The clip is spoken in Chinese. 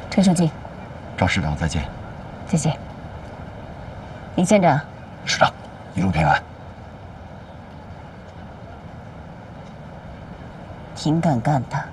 陈书记， 赵师长再见。 谢谢。李县长， 师长，一路平安。 挺敢干的。